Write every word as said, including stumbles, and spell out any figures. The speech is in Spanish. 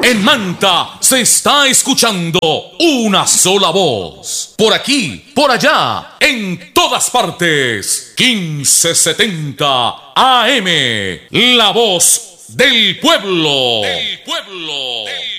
En Manta se está escuchando una sola voz. Por aquí, por allá, en todas partes. quince setenta A M. La voz del pueblo. Del pueblo.